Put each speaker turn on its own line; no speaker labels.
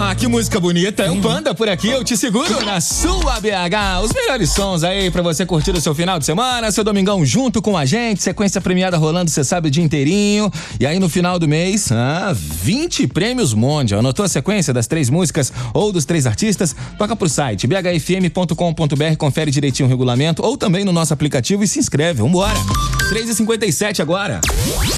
Ah, que música bonita. É o Panda por aqui, eu te seguro na sua BH. Os melhores sons aí pra você curtir o seu final de semana, seu domingão junto com a gente, sequência premiada rolando, você sabe, o dia inteirinho. E aí no final do mês, 20 prêmios Monde. Anotou a sequência das 3 músicas ou dos 3 artistas? Toca pro site bhfm.com.br, confere direitinho o regulamento ou também no nosso aplicativo e se inscreve. Vambora. 3h57 agora.